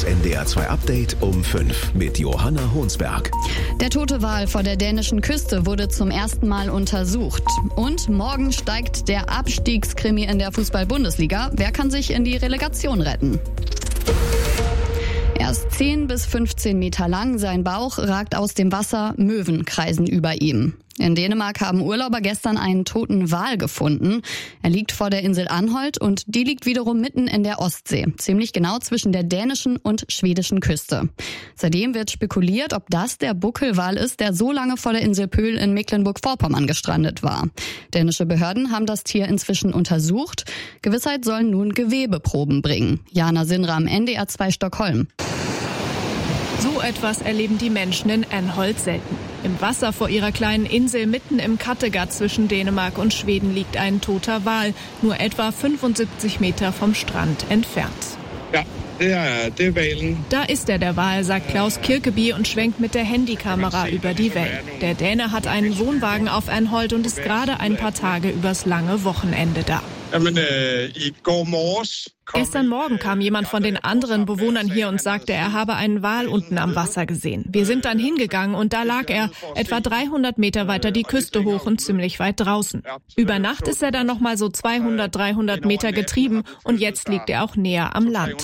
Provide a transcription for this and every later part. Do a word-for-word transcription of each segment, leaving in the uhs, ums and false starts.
N D R zwei Update um fünf mit Johanna Honsberg. Der tote Wal vor der dänischen Küste wurde zum ersten Mal untersucht. Und morgen steigt der Abstiegskrimi in der Fußball-Bundesliga. Wer kann sich in die Relegation retten? Er ist zehn bis fünfzehn Meter lang, sein Bauch ragt aus dem Wasser, Möwen kreisen über ihm. In Dänemark haben Urlauber gestern einen toten Wal gefunden. Er liegt vor der Insel Anholt und die liegt wiederum mitten in der Ostsee, ziemlich genau zwischen der dänischen und schwedischen Küste. Seitdem wird spekuliert, ob das der Buckelwal ist, der so lange vor der Insel Pöhl in Mecklenburg-Vorpommern gestrandet war. Dänische Behörden haben das Tier inzwischen untersucht. Gewissheit sollen nun Gewebeproben bringen. Jana Sinram, N D R zwei Stockholm. So etwas erleben die Menschen in Anholt selten. Im Wasser vor ihrer kleinen Insel mitten im Kattegat zwischen Dänemark und Schweden liegt ein toter Wal, nur etwa fünfundsiebzig Meter vom Strand entfernt. Ja, der, der Walen. Da ist er, der Wal, sagt Klaus Kirkeby und schwenkt mit der Handykamera über die Wellen. Der Däne hat einen Wohnwagen auf Anholt und ist gerade ein paar Tage übers lange Wochenende da. Gestern Morgen kam jemand von den anderen Bewohnern hier und sagte, er habe einen Wal unten am Wasser gesehen. Wir sind dann hingegangen und da lag er etwa dreihundert Meter weiter die Küste hoch und ziemlich weit draußen. Über Nacht ist er dann noch mal so zweihundert, dreihundert Meter getrieben und jetzt liegt er auch näher am Land.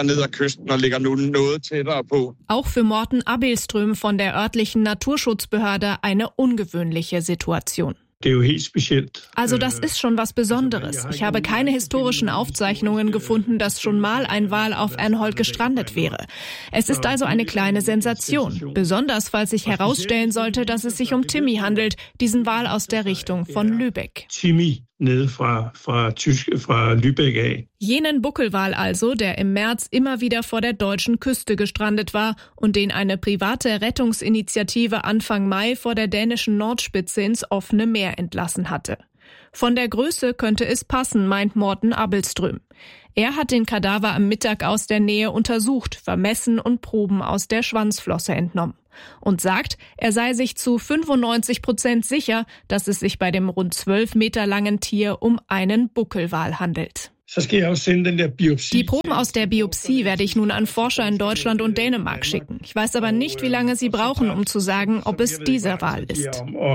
Auch für Morten Abelström von der örtlichen Naturschutzbehörde eine ungewöhnliche Situation. Also das ist schon was Besonderes. Ich habe keine historischen Aufzeichnungen gefunden, dass schon mal ein Wal auf Anholt gestrandet wäre. Es ist also eine kleine Sensation. Besonders, falls sich herausstellen sollte, dass es sich um Timmy handelt, diesen Wal aus der Richtung von Lübeck. Timmy. Fra, fra, fra Lübeck af. Jenen Buckelwal also, der im März immer wieder vor der deutschen Küste gestrandet war und den eine private Rettungsinitiative Anfang Mai vor der dänischen Nordspitze ins offene Meer entlassen hatte. Von der Größe könnte es passen, meint Morten Abelström. Er hat den Kadaver am Mittag aus der Nähe untersucht, vermessen und Proben aus der Schwanzflosse entnommen. Und sagt, er sei sich zu fünfundneunzig Prozent sicher, dass es sich bei dem rund zwölf Meter langen Tier um einen Buckelwal handelt. Die Proben aus der Biopsie werde ich nun an Forscher in Deutschland und Dänemark schicken. Ich weiß aber nicht, wie lange sie brauchen, um zu sagen, ob es dieser Wal ist.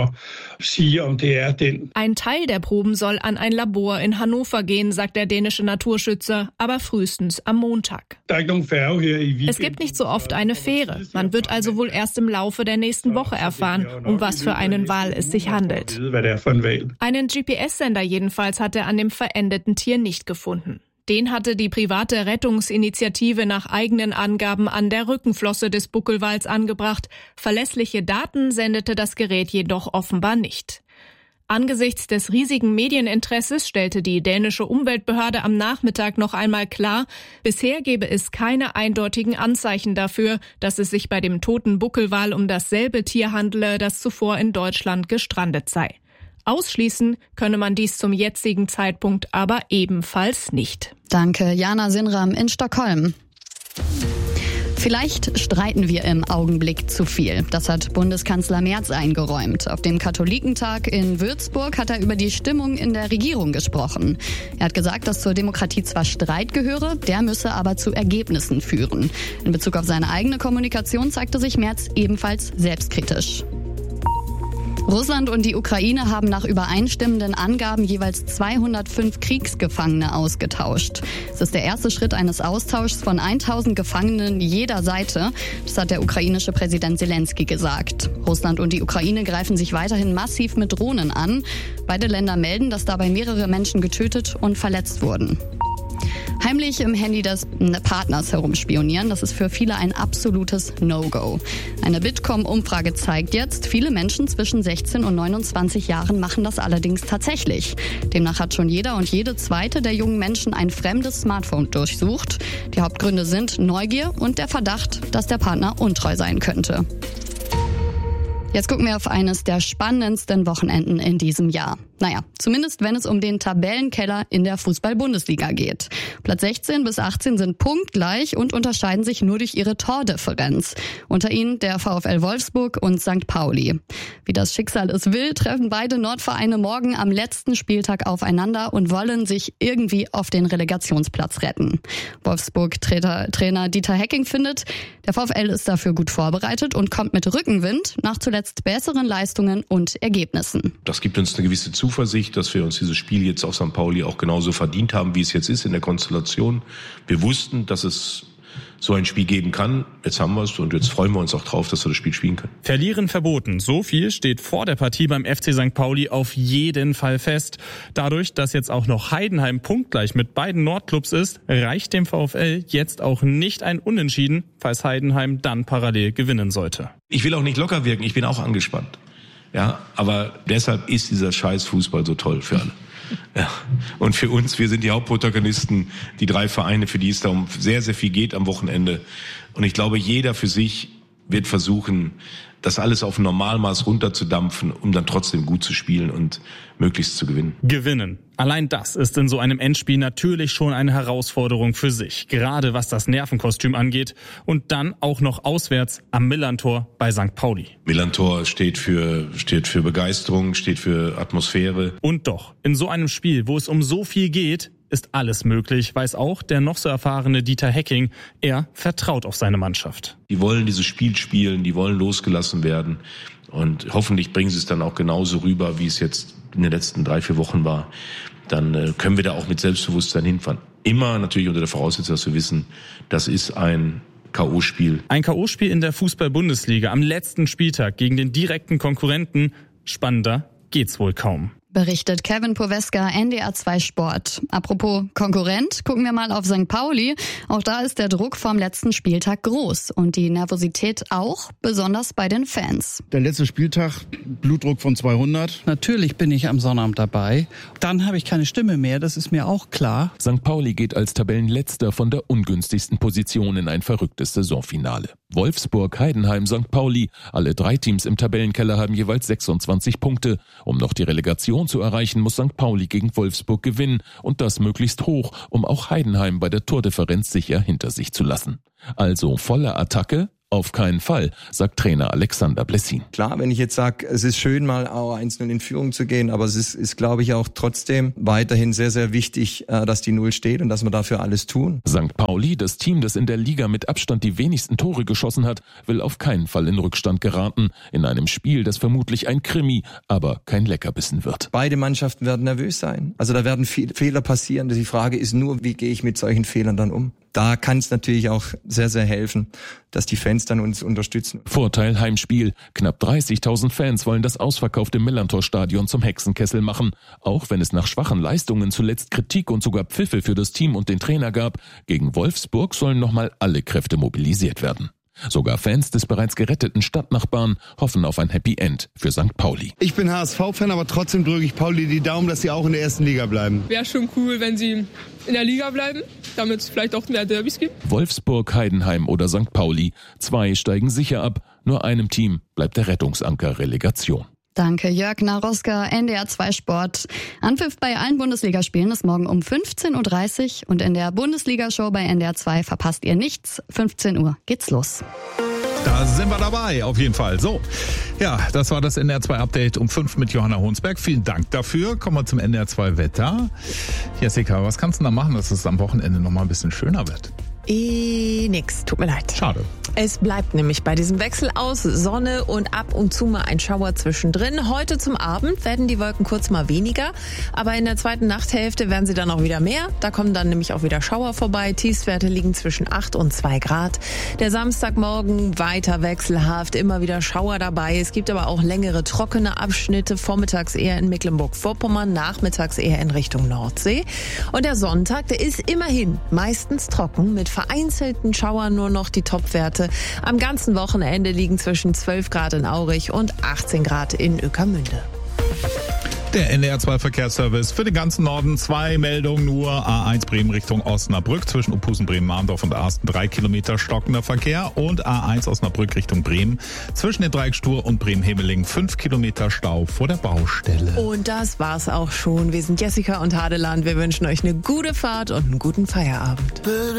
Ein Teil der Proben soll an ein Labor in Hannover gehen, sagt der dänische Naturschützer, aber frühestens am Montag. Es gibt nicht so oft eine Fähre. Man wird also wohl erst im Laufe der nächsten Woche erfahren, um was für einen Wal es sich handelt. Einen G P S-Sender jedenfalls hat er an dem verendeten Tier nicht gefunden. Den hatte die private Rettungsinitiative nach eigenen Angaben an der Rückenflosse des Buckelwals angebracht. Verlässliche Daten sendete das Gerät jedoch offenbar nicht. Angesichts des riesigen Medieninteresses stellte die dänische Umweltbehörde am Nachmittag noch einmal klar, bisher gebe es keine eindeutigen Anzeichen dafür, dass es sich bei dem toten Buckelwal um dasselbe Tier handele, das zuvor in Deutschland gestrandet sei. Ausschließen könne man dies zum jetzigen Zeitpunkt aber ebenfalls nicht. Danke, Jana Sinram in Stockholm. Vielleicht streiten wir im Augenblick zu viel. Das hat Bundeskanzler Merz eingeräumt. Auf dem Katholikentag in Würzburg hat er über die Stimmung in der Regierung gesprochen. Er hat gesagt, dass zur Demokratie zwar Streit gehöre, der müsse aber zu Ergebnissen führen. In Bezug auf seine eigene Kommunikation zeigte sich Merz ebenfalls selbstkritisch. Russland und die Ukraine haben nach übereinstimmenden Angaben jeweils zweihundertfünf Kriegsgefangene ausgetauscht. Es ist der erste Schritt eines Austauschs von tausend Gefangenen jeder Seite. Das hat der ukrainische Präsident Zelensky gesagt. Russland und die Ukraine greifen sich weiterhin massiv mit Drohnen an. Beide Länder melden, dass dabei mehrere Menschen getötet und verletzt wurden. Heimlich im Handy des Partners herumspionieren, das ist für viele ein absolutes No-Go. Eine Bitkom-Umfrage zeigt jetzt, viele Menschen zwischen sechzehn und neunundzwanzig Jahren machen das allerdings tatsächlich. Demnach hat schon jeder und jede zweite der jungen Menschen ein fremdes Smartphone durchsucht. Die Hauptgründe sind Neugier und der Verdacht, dass der Partner untreu sein könnte. Jetzt gucken wir auf eines der spannendsten Wochenenden in diesem Jahr. Naja, zumindest wenn es um den Tabellenkeller in der Fußball-Bundesliga geht. Platz sechzehn bis achtzehn sind punktgleich und unterscheiden sich nur durch ihre Tordifferenz. Unter ihnen der VfL Wolfsburg und Sankt Pauli. Wie das Schicksal es will, treffen beide Nordvereine morgen am letzten Spieltag aufeinander und wollen sich irgendwie auf den Relegationsplatz retten. Wolfsburg-Trainer Dieter Hecking findet, der VfL ist dafür gut vorbereitet und kommt mit Rückenwind nach zuletzt besseren Leistungen und Ergebnissen. Das gibt uns eine gewisse Zuversicht, dass wir uns dieses Spiel jetzt auf Sankt Pauli auch genauso verdient haben, wie es jetzt ist in der Konstellation. Wir wussten, dass es so ein Spiel geben kann. Jetzt haben wir es und jetzt freuen wir uns auch drauf, dass wir das Spiel spielen können. Verlieren verboten. So viel steht vor der Partie beim F C Sankt Pauli auf jeden Fall fest. Dadurch, dass jetzt auch noch Heidenheim punktgleich mit beiden Nordclubs ist, reicht dem VfL jetzt auch nicht ein Unentschieden, falls Heidenheim dann parallel gewinnen sollte. Ich will auch nicht locker wirken, ich bin auch angespannt. Ja, aber deshalb ist dieser scheiß Fußball so toll für alle. Ja. Und für uns, wir sind die Hauptprotagonisten, die drei Vereine, für die es da um sehr, sehr viel geht am Wochenende. Und ich glaube, jeder für sich wird versuchen, das alles auf ein Normalmaß runterzudampfen, um dann trotzdem gut zu spielen und möglichst zu gewinnen. Gewinnen. Allein das ist in so einem Endspiel natürlich schon eine Herausforderung für sich, gerade was das Nervenkostüm angeht und dann auch noch auswärts am Millerntor bei Sankt Pauli. Millerntor steht für, steht für Begeisterung, steht für Atmosphäre. Und doch, in so einem Spiel, wo es um so viel geht, ist alles möglich, weiß auch der noch so erfahrene Dieter Hecking. Er vertraut auf seine Mannschaft. Die wollen dieses Spiel spielen, die wollen losgelassen werden und hoffentlich bringen sie es dann auch genauso rüber, wie es jetzt in den letzten drei, vier Wochen war. Dann äh, können wir da auch mit Selbstbewusstsein hinfahren. Immer natürlich unter der Voraussetzung, dass wir wissen, das ist ein K O-Spiel. Ein K O-Spiel in der Fußball-Bundesliga am letzten Spieltag gegen den direkten Konkurrenten. Spannender geht's wohl kaum. Berichtet Kevin Poweska, N D R zwei Sport. Apropos Konkurrent, gucken wir mal auf Sankt Pauli. Auch da ist der Druck vom letzten Spieltag groß und die Nervosität auch, besonders bei den Fans. Der letzte Spieltag, Blutdruck von zweihundert. Natürlich bin ich am Sonnabend dabei. Dann habe ich keine Stimme mehr, das ist mir auch klar. Sankt Pauli geht als Tabellenletzter von der ungünstigsten Position in ein verrücktes Saisonfinale. Wolfsburg, Heidenheim, Sankt Pauli, alle drei Teams im Tabellenkeller haben jeweils sechsundzwanzig Punkte. Um noch die Relegation zu erreichen, muss Sankt Pauli gegen Wolfsburg gewinnen und das möglichst hoch, um auch Heidenheim bei der Tordifferenz sicher hinter sich zu lassen. Also volle Attacke? Auf keinen Fall, sagt Trainer Alexander Blessin. Klar, wenn ich jetzt sage, es ist schön, mal auch eins null in Führung zu gehen, aber es ist, ist glaube ich, auch trotzdem weiterhin sehr, sehr wichtig, dass die Null steht und dass wir dafür alles tun. Sankt Pauli, das Team, das in der Liga mit Abstand die wenigsten Tore geschossen hat, will auf keinen Fall in Rückstand geraten. In einem Spiel, das vermutlich ein Krimi, aber kein Leckerbissen wird. Beide Mannschaften werden nervös sein. Also da werden viel Fehler passieren. Die Frage ist nur, wie gehe ich mit solchen Fehlern dann um? Da kann es natürlich auch sehr, sehr helfen, dass die Fans dann uns unterstützen. Vorteil Heimspiel. Knapp dreißigtausend Fans wollen das ausverkaufte Millerntor-Stadion zum Hexenkessel machen. Auch wenn es nach schwachen Leistungen zuletzt Kritik und sogar Pfiffe für das Team und den Trainer gab, gegen Wolfsburg sollen nochmal alle Kräfte mobilisiert werden. Sogar Fans des bereits geretteten Stadtnachbarn hoffen auf ein Happy End für Sankt Pauli. Ich bin H S V-Fan, aber trotzdem drücke ich Pauli die Daumen, dass sie auch in der ersten Liga bleiben. Wäre schon cool, wenn sie in der Liga bleiben, damit es vielleicht auch mehr Derbys gibt. Wolfsburg, Heidenheim oder Sankt Pauli. Zwei steigen sicher ab, nur einem Team bleibt der Rettungsanker Relegation. Danke, Jörg Naroska, N D R zwei Sport. Anpfiff bei allen Bundesligaspielen ist morgen um fünfzehn Uhr dreißig und in der Bundesliga-Show bei N D R zwei verpasst ihr nichts. fünfzehn Uhr geht's los. Da sind wir dabei, auf jeden Fall. So, ja, das war das N D R zwei Update um fünf mit Johanna Honsberg. Vielen Dank dafür. Kommen wir zum N D R zwei Wetter. Jessica, was kannst du da machen, dass es am Wochenende noch mal ein bisschen schöner wird? Eh, nix, tut mir leid. Schade. Es bleibt nämlich bei diesem Wechsel aus Sonne und ab und zu mal ein Schauer zwischendrin. Heute zum Abend werden die Wolken kurz mal weniger, aber in der zweiten Nachthälfte werden sie dann auch wieder mehr. Da kommen dann nämlich auch wieder Schauer vorbei. Tiefstwerte liegen zwischen acht und zwei Grad. Der Samstagmorgen weiter wechselhaft, immer wieder Schauer dabei. Es gibt aber auch längere trockene Abschnitte, vormittags eher in Mecklenburg-Vorpommern, nachmittags eher in Richtung Nordsee. Und der Sonntag, der ist immerhin meistens trocken mit vereinzelten Schauern, nur noch die Topwerte. Am ganzen Wochenende liegen zwischen zwölf Grad in Aurich und achtzehn Grad in Ueckermünde. Der N D R zwei Verkehrsservice für den ganzen Norden. Zwei Meldungen nur. A eins Bremen Richtung Osnabrück zwischen Uphusen, Bremen-Mahndorf und Arsten. Drei Kilometer stockender Verkehr. Und A eins Osnabrück Richtung Bremen zwischen den Dreieck Stur und Bremen-Hemeling. Fünf Kilometer Stau vor der Baustelle. Und das war's auch schon. Wir sind Jessica und Hadeland. Wir wünschen euch eine gute Fahrt und einen guten Feierabend.